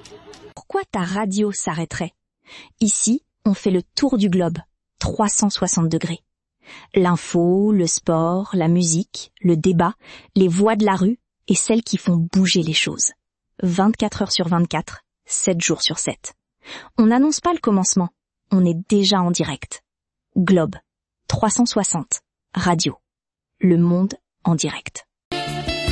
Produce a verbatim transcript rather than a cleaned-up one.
Pourquoi ta radio s'arrêterait? Ici, on fait le tour du globe, trois cent soixante degrés. L'info, le sport, la musique, le débat, les voix de la rue et celles qui font bouger les choses. vingt-quatre heures sur vingt-quatre, sept jours sur sept. On n'annonce pas le commencement, on est déjà en direct. Globe, trois cent soixante, radio. Le monde en direct.